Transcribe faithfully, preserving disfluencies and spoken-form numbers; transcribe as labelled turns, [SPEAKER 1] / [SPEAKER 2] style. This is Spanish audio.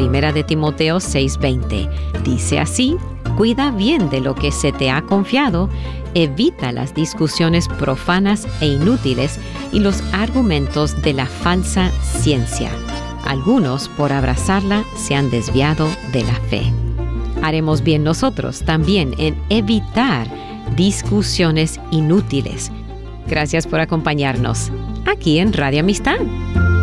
[SPEAKER 1] Primera de Timoteo seis veinte. Dice así: cuida bien de lo que se te ha confiado, evita las discusiones profanas e inútiles y los argumentos de la falsa ciencia. Algunos, por abrazarla, se han desviado de la fe. Haremos bien nosotros también en evitar discusiones inútiles. Gracias por acompañarnos aquí en Radio Amistad.